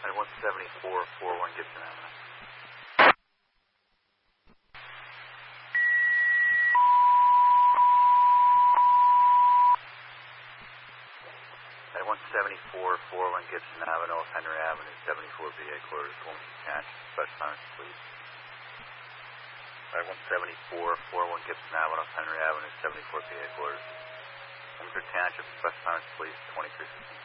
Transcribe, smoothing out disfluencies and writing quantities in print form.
At 174-41 Gibson Avenue. At 174-41 Gibson Avenue, Henry Avenue, 74 VA quarters, going to catch. Special please. At 174-41 Gibson Avenue, Henry Avenue, 74 VA quarters. Windsor Township, special please, 2315.